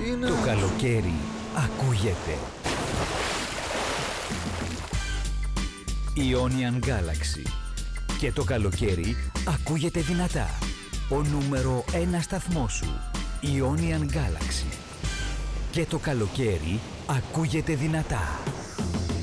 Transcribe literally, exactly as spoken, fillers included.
είναι... Το καλοκαίρι ακούγεται. Ionian Galaxy. Και το καλοκαίρι ακούγεται δυνατά. Ο νούμερο ένα σταθμός σου. Ionian Galaxy. Και το καλοκαίρι ακούγεται δυνατά.